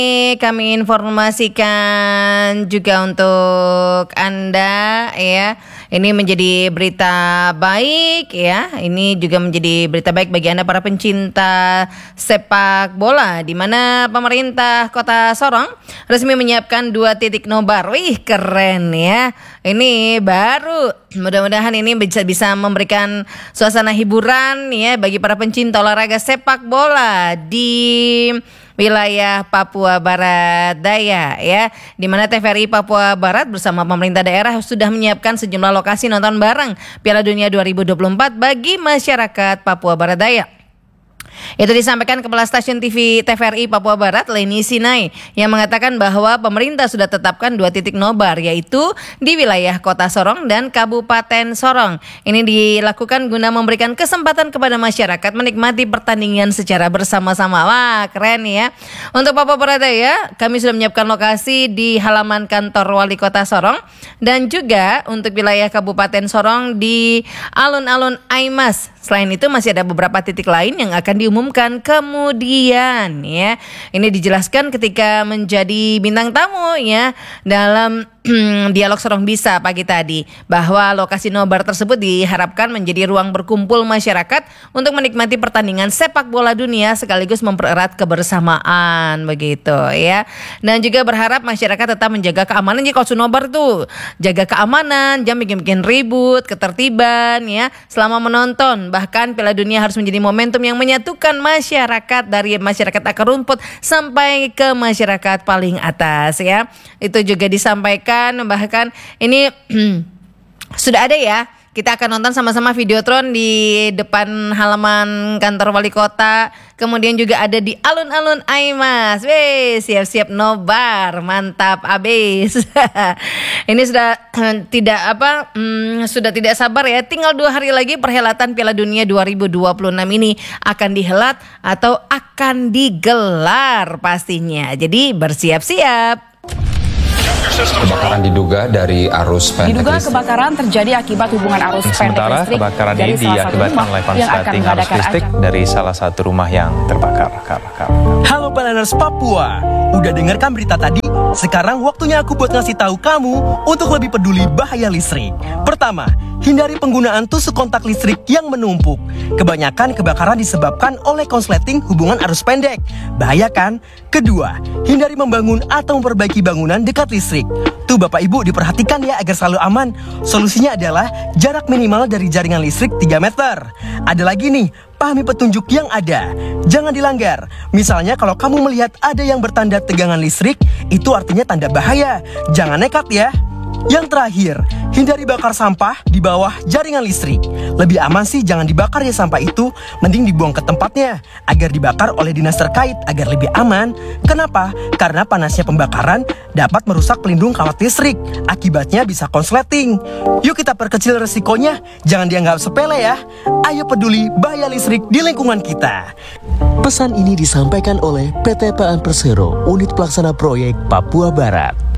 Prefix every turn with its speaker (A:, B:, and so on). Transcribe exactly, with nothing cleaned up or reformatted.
A: Kami informasikan juga untuk Anda ya. Ini menjadi berita baik ya. Ini juga menjadi berita baik bagi Anda para pencinta sepak bola, di mana pemerintah Kota Sorong resmi menyiapkan dua titik nobar. Wih, keren ya. Ini baru. Mudah-mudahan ini bisa bisa memberikan suasana hiburan ya bagi para pencinta olahraga sepak bola di wilayah Papua Barat Daya ya, di mana T V R I Papua Barat bersama pemerintah daerah sudah menyiapkan sejumlah lokasi nonton bareng Piala Dunia dua ribu dua puluh empat bagi masyarakat Papua Barat Daya. Itu disampaikan Kepala Stasiun T V T V R I Papua Barat, Leni Sinai, yang mengatakan bahwa pemerintah sudah tetapkan dua titik nobar, yaitu di wilayah Kota Sorong dan Kabupaten Sorong. Ini dilakukan guna memberikan kesempatan kepada masyarakat menikmati pertandingan secara bersama-sama. Wah, keren ya. Untuk Papua Barat Daya, kami sudah menyiapkan lokasi di halaman kantor Wali Kota Sorong, dan juga untuk wilayah Kabupaten Sorong di alun-alun Aimas. Selain itu masih ada beberapa titik lain yang akan diumumkan kemudian ya. Ini dijelaskan ketika menjadi bintang tamu ya dalam dialog Sorong Bisa pagi tadi, bahwa lokasi nobar tersebut diharapkan menjadi ruang berkumpul masyarakat untuk menikmati pertandingan sepak bola dunia sekaligus mempererat kebersamaan begitu ya. Dan juga berharap masyarakat tetap menjaga keamanan. Jadi kalau nobar tuh jaga keamanan, jangan bikin-bikin ribut, ketertiban ya selama menonton. Bahkan Piala Dunia harus menjadi momentum yang menyatukan masyarakat dari masyarakat akar rumput sampai ke masyarakat paling atas ya. Itu juga disampaikan, bahkan ini sudah ada ya. Kita akan nonton sama-sama Videotron di depan halaman kantor wali kota. Kemudian juga ada di alun-alun Aimas. Weh, siap-siap nobar, mantap abis. Ini sudah tidak apa, hmm, sudah tidak sabar ya. Tinggal dua hari lagi perhelatan Piala Dunia dua ribu dua puluh enam ini akan dihelat atau akan digelar pastinya. Jadi bersiap-siap.
B: Kebakaran diduga dari arus pendek
C: Diduga
B: listrik.
C: Kebakaran terjadi akibat hubungan arus pendek
D: Sementara
C: listrik.
D: Kebakaran ini diakibatkan oleh konsleting arus listrik dari salah satu rumah yang terbakar.
E: Halo Planers Papua, udah dengarkan berita tadi? Sekarang waktunya aku buat ngasih tahu kamu untuk lebih peduli bahaya listrik. Pertama, hindari penggunaan tusuk kontak listrik yang menumpuk. Kebanyakan kebakaran disebabkan oleh konsleting hubungan arus pendek. Bahaya kan? Kedua, hindari membangun atau memperbaiki bangunan dekat listrik. Tuh Bapak Ibu diperhatikan ya agar selalu aman. Solusinya adalah jarak minimal dari jaringan listrik tiga meter. Ada lagi nih, pahami petunjuk yang ada. Jangan dilanggar. Misalnya kalau kamu melihat ada yang bertanda tegangan listrik, itu artinya tanda bahaya. Jangan nekat ya. Yang terakhir, hindari bakar sampah di bawah jaringan listrik. Lebih aman sih jangan dibakar ya sampah itu, mending dibuang ke tempatnya agar dibakar oleh dinas terkait agar lebih aman. Kenapa? Karena panasnya pembakaran dapat merusak pelindung kawat listrik. Akibatnya bisa konsleting. Yuk kita perkecil resikonya, jangan dianggap sepele ya. Ayo peduli bahaya listrik di lingkungan kita.
F: Pesan ini disampaikan oleh P T P A N Persero, Unit Pelaksana Proyek Papua Barat.